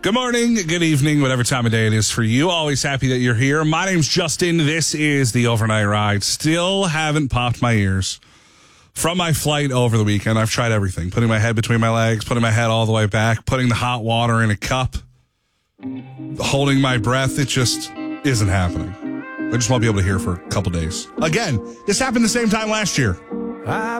Good morning, good evening, whatever time of day it is for you. Always happy that you're here. My name's Justin. This is the Overnight Ride. Still haven't popped my ears from my flight over the weekend. I've tried everything. Putting my head between my legs, putting my head all the way back, putting the hot water in a cup, holding my breath. It just isn't happening. I just want to be able to hear for a couple days. Again, this happened the same time last year.